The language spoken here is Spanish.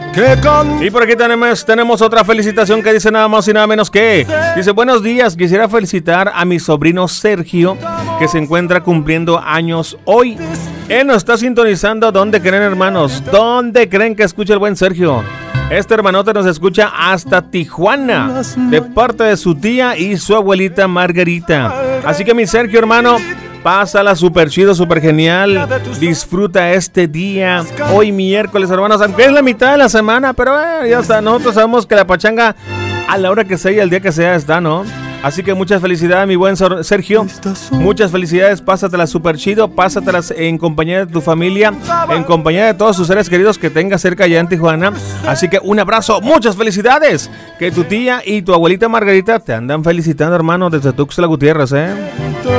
Y por aquí tenemos otra felicitación que dice nada más y nada menos que... Dice, buenos días, quisiera felicitar a mi sobrino Sergio, que se encuentra cumpliendo años hoy. Él nos está sintonizando. ¿Dónde creen, hermanos? ¿Dónde creen que escucha el buen Sergio? Este hermanote nos escucha hasta Tijuana, de parte de su tía y su abuelita Margarita. Así que mi Sergio, hermano, pásala súper chido, súper genial. Disfruta este día, hoy miércoles, hermanos, aunque es la mitad de la semana, pero ya está. Nosotros sabemos que la pachanga a la hora que sea y el día que sea está, ¿no? Así que muchas felicidades, mi buen Sergio. Muchas felicidades, pásatelas súper chido. Pásatelas en compañía de tu familia, en compañía de todos tus seres queridos que tengas cerca allá en Tijuana. Así que un abrazo, muchas felicidades. Que tu tía y tu abuelita Margarita te andan felicitando, hermano, desde Tuxtla Gutiérrez,